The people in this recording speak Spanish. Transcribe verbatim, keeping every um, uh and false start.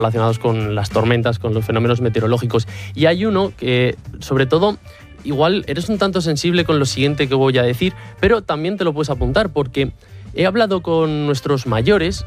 relacionados con las tormentas, con los fenómenos meteorológicos. Y hay uno que, sobre todo, igual eres un tanto sensible con lo siguiente que voy a decir, pero también te lo puedes apuntar porque he hablado con nuestros mayores